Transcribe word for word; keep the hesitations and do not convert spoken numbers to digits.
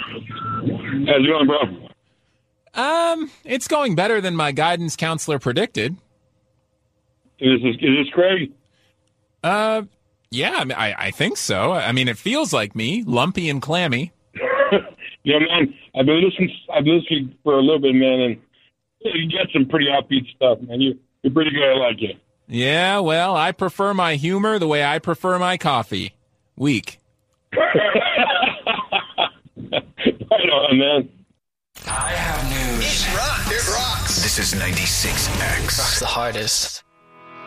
How's it going, bro? Um, it's going better than my guidance counselor predicted. Is this, is this Craig? Uh, yeah, I, mean, I, I think so. I mean, it feels like me, lumpy and clammy. Yeah, man, I've been listening. I've been listening for a little bit, man, and you get some pretty upbeat stuff, man. You, you're pretty good. I like it. Yeah, well, I prefer my humor the way I prefer my coffee. Weak. Right on, man. I have news. It rocks. It rocks. This is ninety-six X. Rocks the hardest.